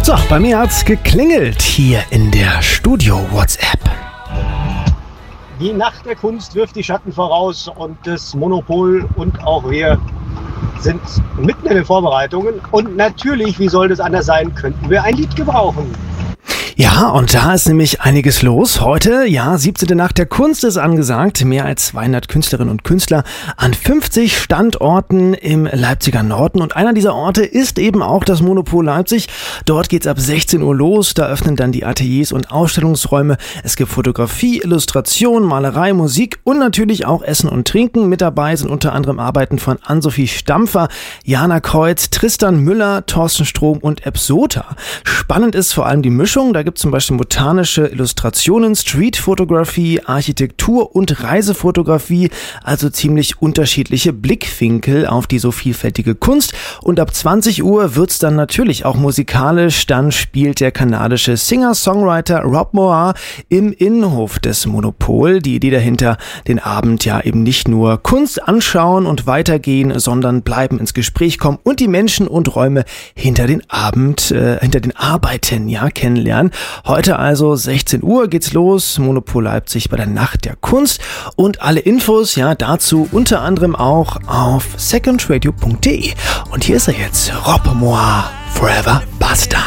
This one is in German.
So, bei mir hat's geklingelt hier in der Studio-WhatsApp. Die Nacht der Kunst wirft die Schatten voraus und das Monopol und auch wir sind mitten in den Vorbereitungen. Und natürlich, wie soll das anders sein, könnten wir ein Lied gebrauchen. Ja, und da ist nämlich einiges los. Heute, 17. Nacht der Kunst ist angesagt. Mehr als 200 Künstlerinnen und Künstler an 50 Standorten im Leipziger Norden. Und einer dieser Orte ist eben auch das Monopol Leipzig. Dort geht's ab 16 Uhr los. Da öffnen dann die Ateliers und Ausstellungsräume. Es gibt Fotografie, Illustration, Malerei, Musik und natürlich auch Essen und Trinken. Mit dabei sind unter anderem Arbeiten von Ann-Sophie Stampfer, Jana Kreuz, Tristan Müller, Thorsten Strom und Ebsota. Spannend ist vor allem die Mischung. Da gibt es zum Beispiel botanische Illustrationen, Streetfotografie, Architektur und Reisefotografie, also ziemlich unterschiedliche Blickwinkel auf die so vielfältige Kunst. Und ab 20 Uhr wird's dann natürlich auch musikalisch. Dann spielt der kanadische Singer-Songwriter Rob Moir im Innenhof des Monopol. Die Idee dahinter, den Abend eben nicht nur Kunst anschauen und weitergehen, sondern bleiben, ins Gespräch kommen und die Menschen und Räume hinter den Arbeiten kennenlernen. Heute also 16 Uhr geht's los, Monopol Leipzig bei der Nacht der Kunst und alle Infos dazu unter anderem auch auf secondradio.de. Und hier ist er jetzt, Rob Moir, Forever Basta.